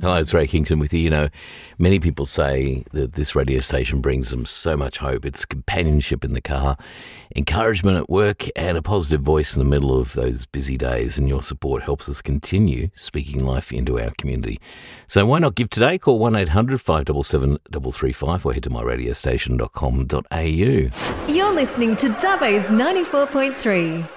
Hi, it's Ray Kington with you. You know, many people say that this radio station brings them so much hope. It's companionship in the car, encouragement at work, and a positive voice in the middle of those busy days. And your support helps us continue speaking life into our community. So why not give today? Call 1-800-577-335 or head to myradiostation.com.au. You're listening to Dubbo's 94.3.